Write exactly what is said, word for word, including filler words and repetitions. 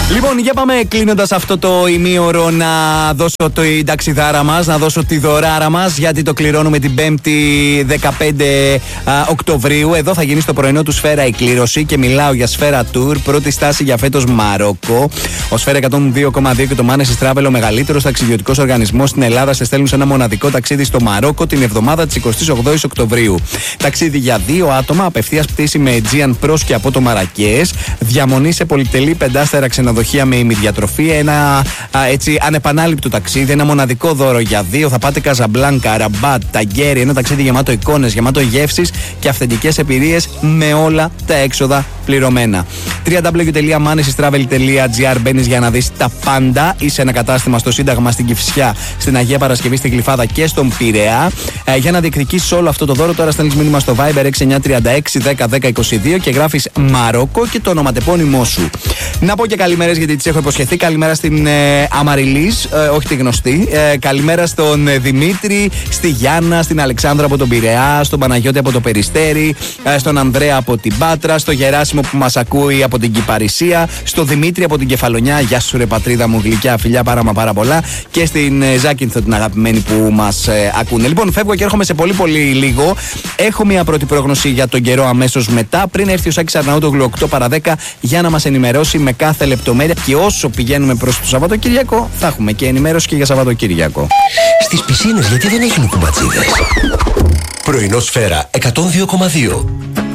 Λοιπόν, για πάμε κλείνοντας αυτό το ημίωρο να δώσω το ταξιδάρα μας, να δώσω τη δωράρα μας, γιατί το κληρώνουμε την πέμπτη δεκαπέντε Οκτωβρίου. Εδώ θα γίνει στο πρωινό του Σφαίρα η κλήρωση και μιλάω για Σφαίρα Tour. Πρώτη στάση για φέτος Μαρόκο. Ο Σφαίρα εκατόν δύο κόμμα δύο και το Manesis Travel, ο μεγαλύτερος ταξιδιωτικός οργανισμός στην Ελλάδα, σε στέλνουν σε ένα μοναδικό ταξίδι στο Μαρόκο την εβδομάδα της εικοστής ογδόης Οκτωβρίου. Ταξίδι για δύο άτομα, απευθείας πτήση με Aegean Pros και από το Μαρακές. Διαμονή σε πολυτελή πεντάστερα ξενοδοχεία με ημιδιατροφή. Ένα α, έτσι ανεπανάληπτο ταξίδι, ένα μοναδικό δώρο για δύο. Θα πάτε Καζαμπλάνκα, Ραμπάτ, Ταγκέρι. Ένα ταξίδι γεμάτο εικόνες, γεμάτο γεύσεις και αυθεντικές εμπειρίες με όλα τα έξοδα πληρωμένα. double-u double-u double-u τελεία manesis travel τελεία gr. Μπαίνεις για να δεις τα πάντα. Είσαι ένα κατάστημα στο Σύνταγμα, στην Κηφισιά, στην Αγία Παρασκευή, στην Γλυφάδα και στον Πειραιά. Ε, για να διεκδικήσεις όλο αυτό το δώρο, τώρα στέλνεις μήνυμα στο Viber έξι εννιά τρία έξι δέκα δέκα είκοσι δύο και γράφεις Μαρόκο και το ονοματεπώνυμό σου. Να πω και καλημέρες γιατί τις έχω υποσχεθεί. Καλημέρα στην ε, Αμαριλής, ε, όχι τη γνωστή. Ε, καλημέρα στον ε, Δημήτρη, στη Γιάννα, στην Αλεξάνδρα από τον Πειραιά, στον Παναγιώτη από το Περιστέρι, ε, στον Ανδρέα από την Πάτρα, στο Γεράσιμο που μας ακούει από την Κυπαρισία, στο Δημήτρη από την Κεφαλονιά. Γεια σου ρε πατρίδα μου, γλυκιά φιλιά πάρα μα πάρα πολλά. Και στην ε, Ζάκυνθο την αγαπημένη που μας ε, ακούνε. Λοιπόν, φεύγω και έρχομαι σε πολύ πολύ λίγο. Έχω μια πρώτη πρόγνωση για τον καιρό αμέσως μετά, πριν έρθει ο Σάκης Αρναούτογλου οκτώ παρά δέκα για να μας ενημερώσει με κάθε λεπτομέρεια. Και όσο πηγαίνουμε προς το Σαββατοκύριακο, θα έχουμε και ενημέρωση και για Σαββατοκύριακο. Στις πισίνες γιατί δεν έχουν κουμπατσίδες? Πρωινό Σφαίρα εκατόν δύο κόμμα δύο.